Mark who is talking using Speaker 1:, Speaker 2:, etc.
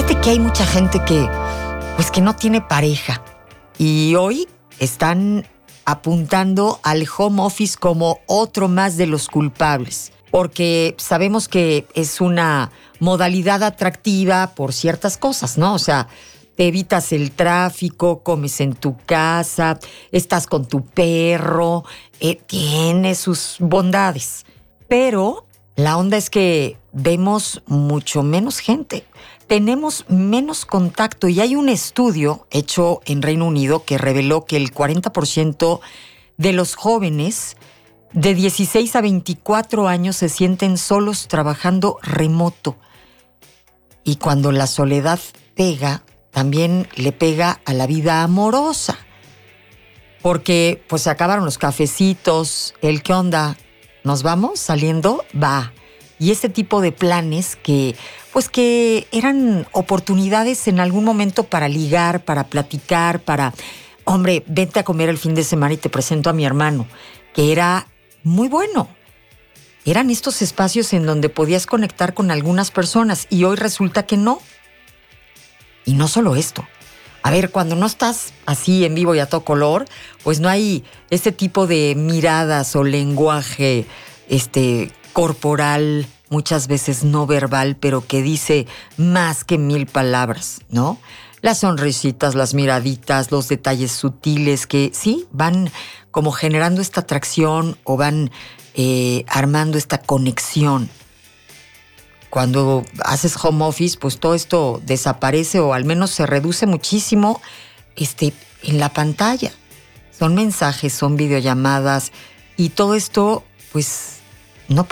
Speaker 1: Fíjate que hay mucha gente que no tiene pareja y hoy están apuntando al home office como otro más de los culpables, porque sabemos que es una modalidad atractiva por ciertas cosas, ¿no? O sea, te evitas el tráfico, comes en tu casa, estás con tu perro, tiene sus bondades. Pero la onda es que vemos mucho menos gente, tenemos menos contacto y hay un estudio hecho en Reino Unido que reveló que el 40% de los jóvenes de 16 a 24 años se sienten solos trabajando remoto. Y cuando la soledad pega, también le pega a la vida amorosa. Porque pues se acabaron los cafecitos, el qué onda, ¿nos vamos saliendo? Va. Y ese tipo de planes que eran oportunidades en algún momento para ligar, para platicar, hombre, vente a comer el fin de semana y te presento a mi hermano, que era muy bueno. Eran estos espacios en donde podías conectar con algunas personas y hoy resulta que no. Y no solo esto. A ver, cuando no estás así en vivo y a todo color, pues no hay este tipo de miradas o lenguaje corporal, muchas veces no verbal, pero que dice más que 1000 palabras, ¿no? Las sonrisitas, las miraditas, los detalles sutiles que sí van como generando esta atracción o van armando esta conexión. Cuando haces home office, pues todo esto desaparece o al menos se reduce muchísimo en la pantalla. Son mensajes, son videollamadas y todo esto, pues